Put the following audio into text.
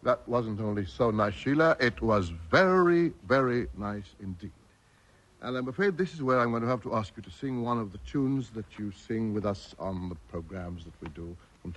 That wasn't only so nice, Sheila, it was very, very nice indeed. And I'm afraid this is where I'm going to have to ask you to sing one of the tunes that you sing with us on the programs that we do.